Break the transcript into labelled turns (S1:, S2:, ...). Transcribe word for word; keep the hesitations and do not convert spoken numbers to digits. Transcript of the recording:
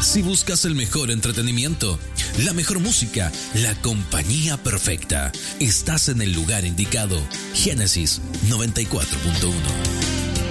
S1: Si buscas el mejor entretenimiento, la mejor música, la compañía perfecta, estás en el lugar indicado. Génesis noventa y cuatro punto uno.